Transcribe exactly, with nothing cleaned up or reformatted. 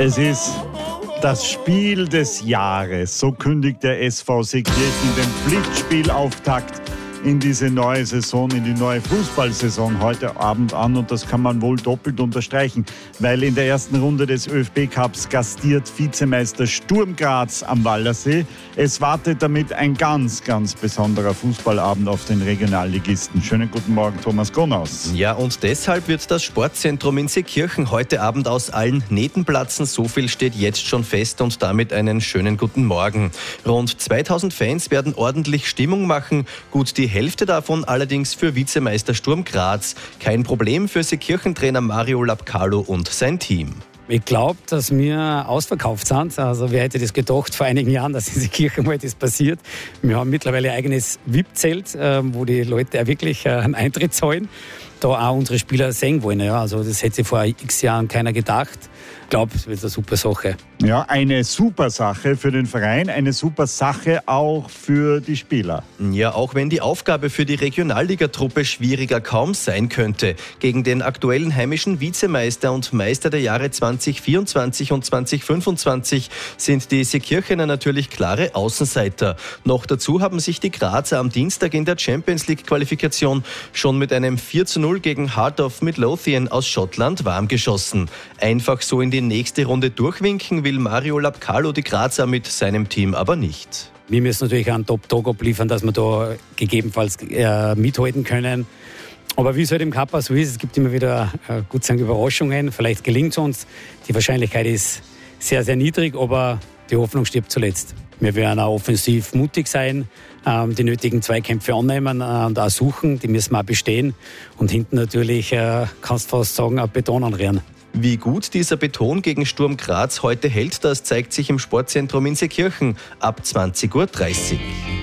Es ist das Spiel des Jahres. So kündigt der S V Seekirchen den Pflichtspielauftakt in diese neue Saison, in die neue Fußballsaison heute Abend an. Und das kann man wohl doppelt unterstreichen, weil in der ersten Runde des ÖFB-Cups gastiert Vizemeister Sturm Graz am Wallersee. Es wartet damit ein ganz, ganz besonderer Fußballabend auf den Regionalligisten. Schönen guten Morgen, Thomas Gonaus. Ja, und deshalb wird das Sportzentrum in Seekirchen heute Abend aus allen Nähten platzen. So viel steht jetzt schon fest und damit einen schönen guten Morgen. Rund zweitausend Fans werden ordentlich Stimmung machen. Gut, die Hälfte davon allerdings für Vizemeister Sturm Graz. Kein Problem für Seekirchen-Trainer Mario Lapcalo und sein Team. Ich glaube, dass wir ausverkauft sind. Also wer hätte das gedacht vor einigen Jahren, dass in Seekirchen mal das passiert. Wir haben mittlerweile ein eigenes V I P-Zelt, wo die Leute auch wirklich einen Eintritt zahlen. Da auch unsere Spieler sehen wollen. Ja. Also das hätte vor x Jahren keiner gedacht. Ich glaube, es wird eine super Sache. Ja, eine super Sache für den Verein, eine super Sache auch für die Spieler. Ja, auch wenn die Aufgabe für die Regionalligatruppe schwieriger kaum sein könnte. Gegen den aktuellen heimischen Vizemeister und Meister der Jahre zwanzig vierundzwanzig und zwanzig fünfundzwanzig sind die Seekirchener natürlich klare Außenseiter. Noch dazu haben sich die Grazer am Dienstag in der Champions-League-Qualifikation schon mit einem vier zu null gegen Heart of Midlothian aus Schottland warm geschossen. Einfach so in die nächste Runde durchwinken will Mario Lapcalo die Grazer mit seinem Team aber nicht. Wir müssen natürlich einen Top-Tag abliefern, dass wir da gegebenenfalls äh, mithalten können. Aber wie es halt im Cup so ist, es gibt immer wieder äh, gut sagen, Überraschungen. Vielleicht gelingt es uns. Die Wahrscheinlichkeit ist sehr, sehr niedrig, aber die Hoffnung stirbt zuletzt. Wir werden auch offensiv mutig sein, ähm, die nötigen Zweikämpfe annehmen äh, und auch suchen. Die müssen wir auch bestehen. Und hinten natürlich, äh, kannst du fast sagen, auf Beton anrühren. Wie gut dieser Beton gegen Sturm Graz heute hält, das zeigt sich im Sportzentrum in Seekirchen ab zwanzig Uhr dreißig.